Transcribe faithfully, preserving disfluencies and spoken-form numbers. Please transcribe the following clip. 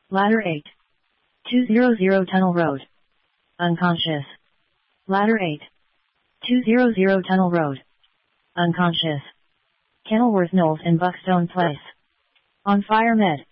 Ladder eight. two hundred Tunnel Road. Unconscious. Ladder eight. two hundred Tunnel Road. Unconscious. Kenilworth Knowles in Buckstone Place. On fire med.